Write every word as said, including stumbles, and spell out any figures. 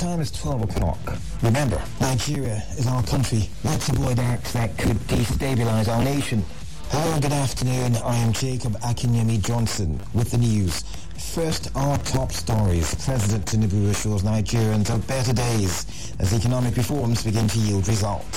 time is twelve o'clock. Remember, Nigeria is our country. Let's avoid acts that could destabilize our nation. Hello, good afternoon. I am Jacob Akinyemi Johnson with the news. First, our top stories. President Tinubu assures Nigerians of better days as economic reforms begin to yield results.